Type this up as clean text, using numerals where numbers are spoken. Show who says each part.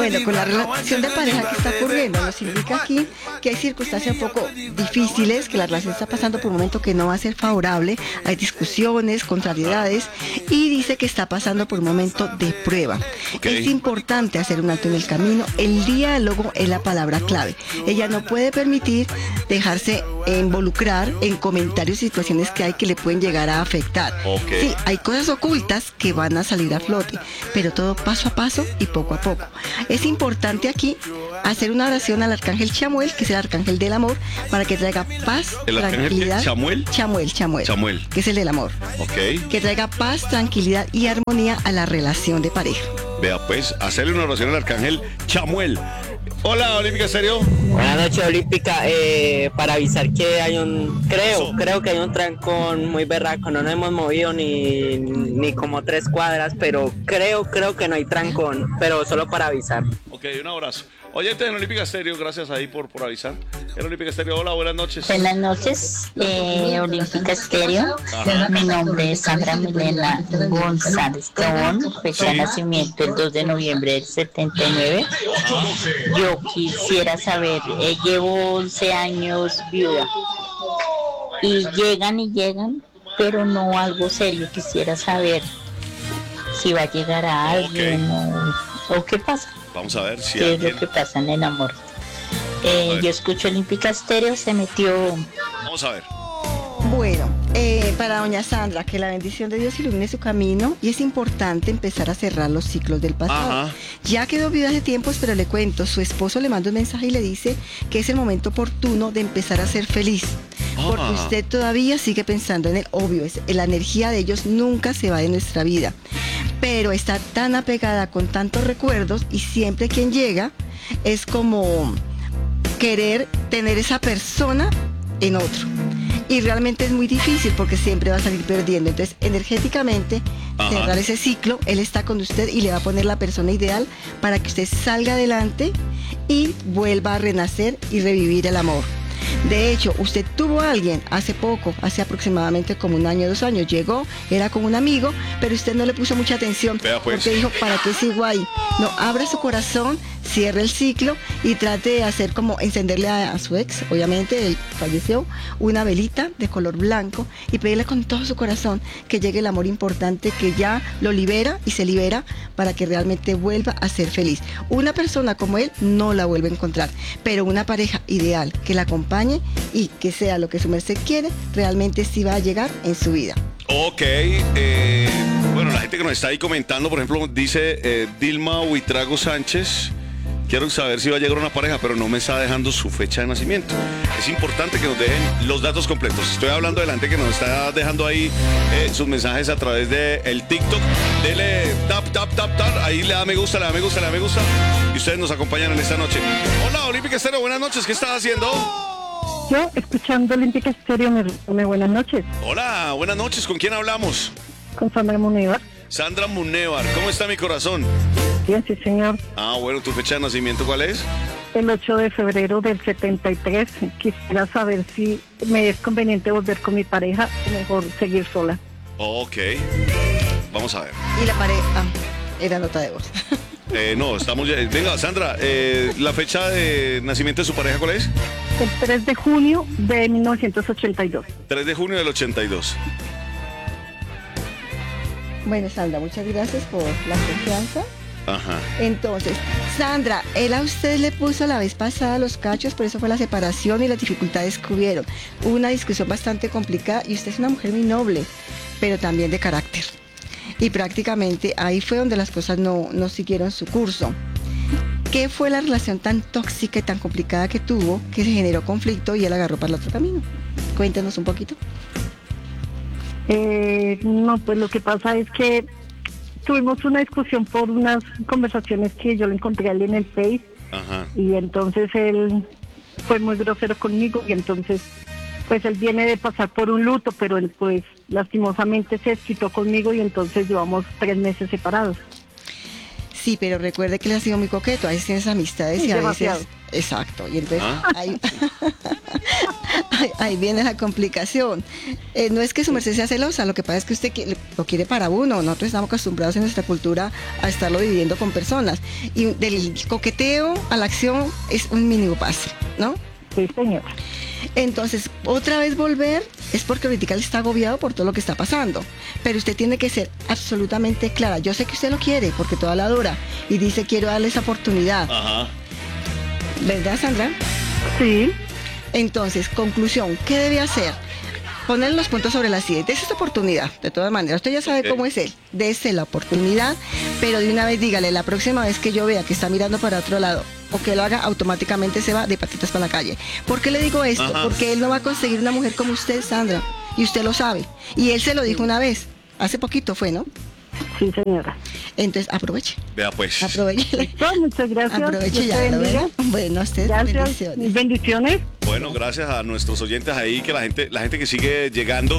Speaker 1: Bueno, con la relación de pareja que está ocurriendo, nos indica aquí que hay circunstancias un poco difíciles, que la relación está pasando por un momento que no va a ser favorable, hay discusiones, contrariedades, y dice que está pasando por un momento de prueba. Es importante hacer un alto en el camino. El diálogo es la palabra clave. Ella no puede permitir dejarse involucrar en comentarios y situaciones que hay que le pueden llegar a afectar. Sí, hay cosas ocultas que van a salir a flote, pero todo paso a paso y poco a poco. Es importante aquí hacer una oración al arcángel Chamuel, que es el arcángel del amor, para que traiga paz, tranquilidad.
Speaker 2: ¿Chamuel?
Speaker 1: Chamuel, que es el del amor. Que traiga paz, tranquilidad y armonía a la relación de pareja.
Speaker 2: Vea pues, hacerle una oración al arcángel Chamuel. Hola, Olímpica Estéreo.
Speaker 3: Buenas noches, Olímpica. Para avisar que hay creo que hay un trancón muy berraco. No nos hemos movido ni como 3 cuadras, pero creo que no hay trancón, pero solo para avisar.
Speaker 2: Ok, un abrazo. Oyentes en Olímpica Estéreo, gracias ahí por avisar. En Olímpica Estéreo, hola, buenas noches.
Speaker 4: Buenas noches, Olímpica Estéreo. Mi nombre es Sandra Milena González Cabón, fecha de nacimiento el 2 de noviembre del 79. Yo quisiera saber, llevo 11 años viuda y llegan, pero no algo serio. Quisiera saber si va a llegar a alguien o qué pasa.
Speaker 2: Vamos a ver si
Speaker 4: ¿Qué es lo que pasa en el amor? Yo escucho Olímpica Estéreo, se metió.
Speaker 2: Vamos a ver.
Speaker 1: Bueno, para doña Sandra, que la bendición de Dios ilumine su camino, y es importante empezar a cerrar los ciclos del pasado.
Speaker 2: Ajá.
Speaker 1: Ya quedó viuda hace tiempos, pero le cuento, su esposo le manda un mensaje y le dice que es el momento oportuno de empezar a ser feliz. Porque usted todavía sigue pensando en el obvio, la energía de ellos nunca se va de nuestra vida. Pero está tan apegada con tantos recuerdos, y siempre quien llega es como querer tener esa persona en otro. Y realmente es muy difícil porque siempre va a salir perdiendo. Entonces, energéticamente, cerrar ese ciclo, él está con usted y le va a poner la persona ideal para que usted salga adelante y vuelva a renacer y revivir el amor. De hecho, usted tuvo a alguien hace poco, hace aproximadamente como 1 año, 2 años, llegó, era con un amigo, pero usted no le puso mucha atención.
Speaker 2: Vea pues.
Speaker 1: Porque dijo, ¿para qué sigo ahí? No, abra su corazón, cierre el ciclo y trate de hacer como encenderle a su ex, obviamente él falleció, una velita de color blanco y pedirle con todo su corazón que llegue el amor importante que ya lo libera y se libera para que realmente vuelva a ser feliz. Una persona como él no la vuelve a encontrar, pero una pareja ideal que la acompañe y que sea lo que su merced quiere, realmente sí va a llegar en su vida.
Speaker 2: Ok, bueno, la gente que nos está ahí comentando, por ejemplo, dice Dilma Huitrago Sánchez, quiero saber si va a llegar una pareja, pero no me está dejando su fecha de nacimiento. Es importante que nos dejen los datos completos. Estoy hablando de la gente que nos está dejando ahí sus mensajes a través del TikTok. Dele tap, ahí le da me gusta, y ustedes nos acompañan en esta noche. Hola, Olímpica Estéreo, buenas noches, ¿qué estás haciendo?
Speaker 5: Yo, escuchando Olímpica Estéreo, me buenas noches.
Speaker 2: Hola, buenas noches, ¿con quién hablamos?
Speaker 5: Con Sandra Munevar.
Speaker 2: Sandra Munevar, ¿cómo está mi corazón?
Speaker 5: Bien, sí, señor.
Speaker 2: Bueno, ¿tu fecha de nacimiento cuál es?
Speaker 5: El 8 de febrero del 73. Quisiera saber si me es conveniente volver con mi pareja o mejor seguir sola.
Speaker 2: Ok, vamos a ver.
Speaker 1: Y la pareja, era nota de voz.
Speaker 2: No, estamos ya. Venga, Sandra, ¿la fecha de nacimiento de su pareja cuál es?
Speaker 5: El 3 de junio de 1982.
Speaker 2: 3 de junio del 82.
Speaker 1: Bueno, Sandra, muchas gracias por la confianza.
Speaker 2: Ajá.
Speaker 1: Entonces, Sandra, él a usted le puso la vez pasada los cachos, por eso fue la separación y las dificultades que hubieron. Hubo una discusión bastante complicada y usted es una mujer muy noble, pero también de carácter. Y prácticamente ahí fue donde las cosas no siguieron su curso. ¿Qué fue la relación tan tóxica y tan complicada que tuvo que se generó conflicto y él agarró para el otro camino? Cuéntanos un poquito.
Speaker 5: No, pues lo que pasa es que tuvimos una discusión por unas conversaciones que yo le encontré a él en el Face.
Speaker 2: Ajá.
Speaker 5: Y entonces él fue muy grosero conmigo y entonces pues él viene de pasar por un luto, pero él pues lastimosamente se desquitó conmigo y entonces llevamos 3 meses separados.
Speaker 1: Sí, pero recuerde que le ha sido muy coqueto. A veces tienes amistades
Speaker 5: Sí,
Speaker 1: y a
Speaker 5: demasiado.
Speaker 1: veces... Exacto. Y entonces
Speaker 2: ¿Ah?
Speaker 1: ahí viene la complicación. No es que su merced sea celosa, lo que pasa es que usted lo quiere para uno. Nosotros estamos acostumbrados en nuestra cultura a estarlo dividiendo con personas. Y del coqueteo a la acción es un mínimo paso, ¿no?
Speaker 5: Sí, señora.
Speaker 1: Entonces, otra vez volver es porque ahorita él está agobiado por todo lo que está pasando. Pero usted tiene que ser absolutamente clara. Yo sé que usted lo quiere porque toda la adora y dice quiero darle esa oportunidad.
Speaker 2: Ajá.
Speaker 1: ¿Verdad, Sandra?
Speaker 5: Sí.
Speaker 1: Entonces, conclusión, ¿qué debe hacer? Poner los puntos sobre las ideas. Dese esta oportunidad, de todas maneras. Usted ya sabe
Speaker 2: Ok.
Speaker 1: cómo es él. Dese la oportunidad, pero de una vez dígale, la próxima vez que yo vea que está mirando para otro lado o que lo haga, automáticamente se va de patitas para la calle. ¿Por qué le digo esto?
Speaker 2: Ajá.
Speaker 1: Porque él no va a conseguir una mujer como usted, Sandra. Y usted lo sabe. Y él se lo dijo una vez. Hace poquito fue, ¿no?
Speaker 5: Sí, señora.
Speaker 1: Entonces, aproveche.
Speaker 2: Vea pues.
Speaker 1: Aproveche.
Speaker 5: Listo, muchas gracias.
Speaker 1: Aproveche
Speaker 5: Dios
Speaker 1: ya.
Speaker 5: te
Speaker 1: ¿lo
Speaker 5: bendiga.
Speaker 1: ven? Bueno, a ustedes
Speaker 5: Gracias.
Speaker 1: bendiciones.
Speaker 5: Bendiciones.
Speaker 2: Bueno, gracias a nuestros oyentes ahí, que la gente que sigue llegando.